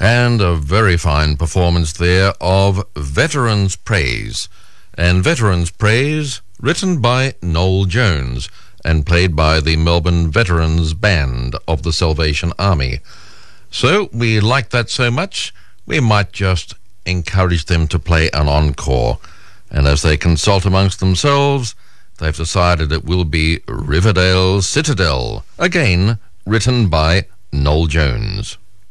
And a very fine performance there of Veterans Praise. And Veterans Praise, written by Noel Jones and played by the Melbourne Veterans Band of the Salvation Army. So we like that so much, we might just encourage them to play an encore. And as they consult amongst themselves, they've decided it will be Riverdale Citadel, again written by Noel Jones.